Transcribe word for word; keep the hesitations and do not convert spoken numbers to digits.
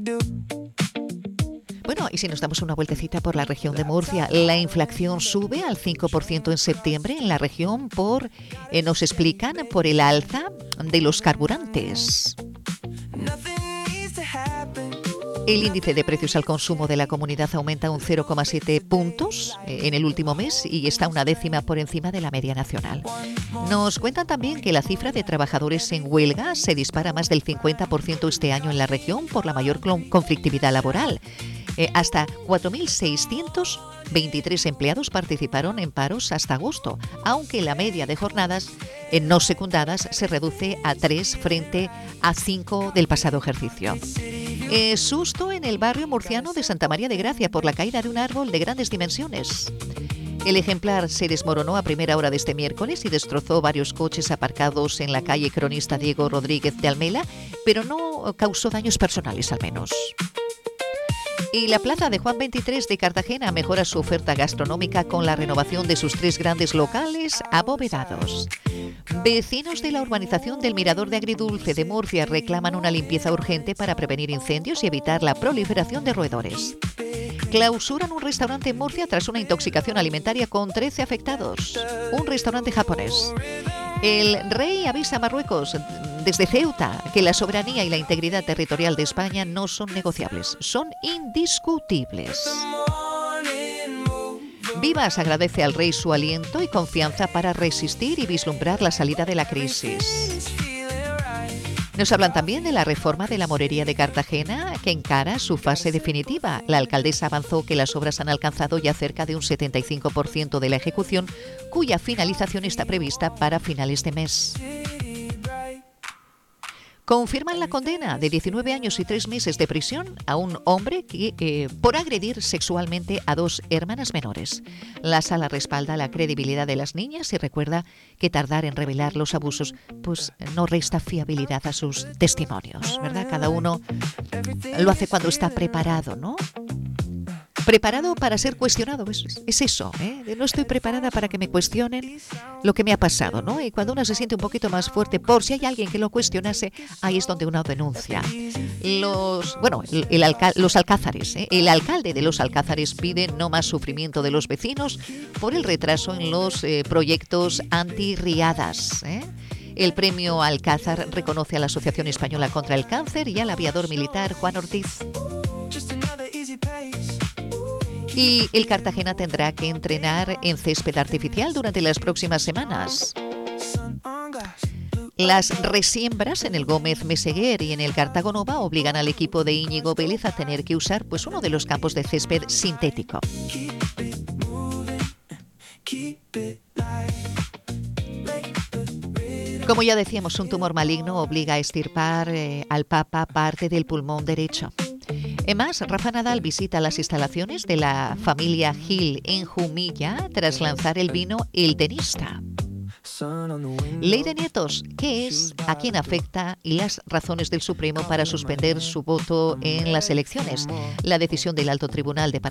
Bueno, y si nos damos una vueltecita por la región de Murcia, la inflación sube al cinco por ciento en septiembre en la región por, eh, nos explican, por el alza de los carburantes. El índice de precios al consumo de la comunidad aumenta un cero coma siete puntos en el último mes y está una décima por encima de la media nacional. Nos cuentan también que la cifra de trabajadores en huelga se dispara más del cincuenta por ciento este año en la región por la mayor conflictividad laboral. Eh, hasta cuatro mil seiscientos veintitrés empleados participaron en paros hasta agosto, aunque la media de jornadas en no secundadas se reduce a tres frente a cinco del pasado ejercicio. Eh, susto en el barrio murciano de Santa María de Gracia por la caída de un árbol de grandes dimensiones. El ejemplar se desmoronó a primera hora de este miércoles y destrozó varios coches aparcados en la calle Cronista Diego Rodríguez de Almela, pero no causó daños personales al menos. Y la plaza de Juan veintitrés de Cartagena mejora su oferta gastronómica con la renovación de sus tres grandes locales abovedados. Vecinos de la urbanización del Mirador de Agridulce de Murcia reclaman una limpieza urgente para prevenir incendios y evitar la proliferación de roedores. Clausuran un restaurante en Murcia tras una intoxicación alimentaria con trece afectados. Un restaurante japonés. El rey avisa a Marruecos desde Ceuta que la soberanía y la integridad territorial de España no son negociables, son indiscutibles. Vivas agradece al rey su aliento y confianza para resistir y vislumbrar la salida de la crisis. Nos hablan también de la reforma de la morería de Cartagena, que encara su fase definitiva. La alcaldesa avanzó que las obras han alcanzado ya cerca de un setenta y cinco por ciento de la ejecución, cuya finalización está prevista para finales de mes. Confirman la condena de diecinueve años y tres meses de prisión a un hombre que, eh, por agredir sexualmente a dos hermanas menores. La sala respalda la credibilidad de las niñas y recuerda que tardar en revelar los abusos pues no resta fiabilidad a sus testimonios, ¿verdad? Cada uno lo hace cuando está preparado, ¿no? Preparado para ser cuestionado, es, es eso, ¿eh? No estoy preparada para que me cuestionen lo que me ha pasado, ¿no? Y cuando uno se siente un poquito más fuerte, por si hay alguien que lo cuestionase, ahí es donde uno denuncia. Los, bueno, el, el alca- los alcázares, ¿eh? El alcalde de los Alcázares pide no más sufrimiento de los vecinos por el retraso en los eh, proyectos antirriadas, ¿eh? El premio Alcázar reconoce a la Asociación Española contra el Cáncer y al aviador militar Juan Ortiz. Y el Cartagena tendrá que entrenar en césped artificial durante las próximas semanas. Las resiembras en el Gómez Meseguer y en el Cartago Nova obligan al equipo de Íñigo Vélez a tener que usar pues, uno de los campos de césped sintético. Como ya decíamos, un tumor maligno obliga a extirpar eh, al Papa parte del pulmón derecho. Además, Rafa Nadal visita las instalaciones de la familia Gil en Jumilla tras lanzar el vino El Tenista. Ley de nietos, ¿qué es? ¿A quién afecta? Y las razones del Supremo para suspender su voto en las elecciones. La decisión del Alto Tribunal de